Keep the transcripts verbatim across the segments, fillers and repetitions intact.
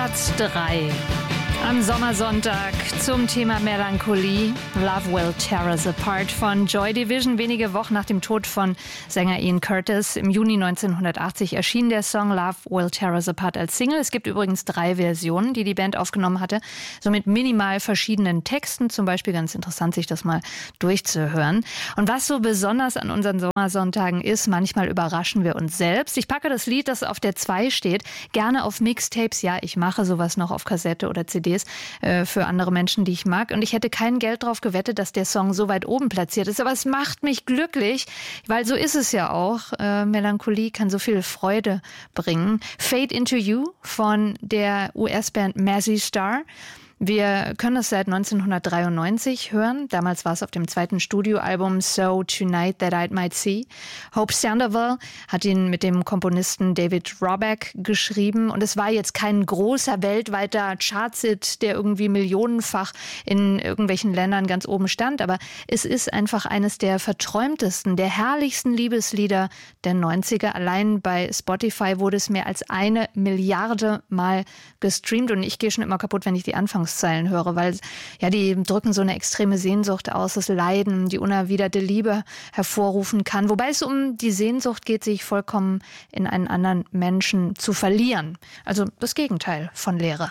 Platz drei. Am Sommersonntag zum Thema Melancholie. Love Will Tear Us Apart von Joy Division. Wenige Wochen nach dem Tod von Sänger Ian Curtis im Juni neunzehnhundertachtzig erschien der Song Love Will Tear Us Apart als Single. Es gibt übrigens drei Versionen, die die Band aufgenommen hatte. So mit minimal verschiedenen Texten. Zum Beispiel ganz interessant, sich das mal durchzuhören. Und was so besonders an unseren Sommersonntagen ist, manchmal überraschen wir uns selbst. Ich packe das Lied, das auf der zwei steht, gerne auf Mixtapes. Ja, ich mache sowas noch auf Kassette oder C D für andere Menschen, die ich mag. Und ich hätte kein Geld drauf gewettet, dass der Song so weit oben platziert ist. Aber es macht mich glücklich, weil so ist es ja auch. Äh, Melancholie kann so viel Freude bringen. Fade Into You von der U S-Band Mazzy Star. Wir können es seit neunzehnhundertdreiundneunzig hören. Damals war es auf dem zweiten Studioalbum So Tonight That I Might See. Hope Sandoval hat ihn mit dem Komponisten David Roback geschrieben. Und es war jetzt kein großer weltweiter Chartshit, der irgendwie millionenfach in irgendwelchen Ländern ganz oben stand. Aber es ist einfach eines der verträumtesten, der herrlichsten Liebeslieder der neunziger. Allein bei Spotify wurde es mehr als eine Milliarde Mal gestreamt. Und ich gehe schon immer kaputt, wenn ich die Anfangs Zeilen höre, weil ja, die drücken so eine extreme Sehnsucht aus, das Leiden, die unerwiderte Liebe hervorrufen kann. Wobei es um die Sehnsucht geht, sich vollkommen in einen anderen Menschen zu verlieren. Also das Gegenteil von Leere.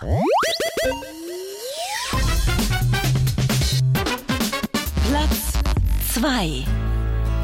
Platz zwei.